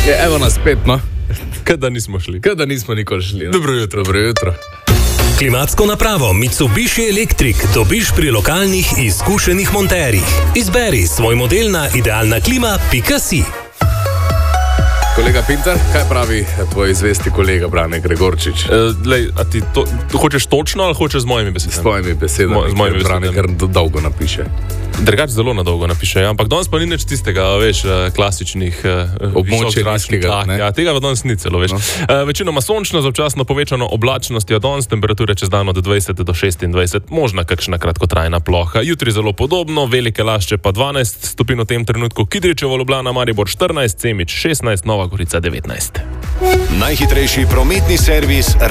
Evo nas spet, no. Kada nismo šli. Kada nismo nikoli šli. No? Dobro jutro. Dobro jutro. Klimatsko napravo Mitsubishi Electric dobiš pri lokalnih izkušenih monterjih. Izberi svoj model na idealnaklima.si. Kolega Pintar, kaj pravi tvoj zvesti kolega Brane Gregorčič? A ti to hočeš točno ali hočeš z mojimi besedami? S tvojimi besedami, z mojimi Brane kar dolgo napiše. Drugače zelo na dolgo napiše, ampak danes pa ni nič tistega, veš, klasičnih območij nizkega. Ja, tega pa danes ni celo, veš. No. Večinoma sončno, z občasno povečano oblačnostjo danes, temperature čez dan od 20 do 26, možna kakšna kratkotrajna ploha. Jutri zelo podobno, Velike Lašče pa 12 stopinj v tem trenutku, Kidričevo, Ljubljana, Maribor 14, Semič 16, Nova Gorica 19. Najhitrejši prometni servis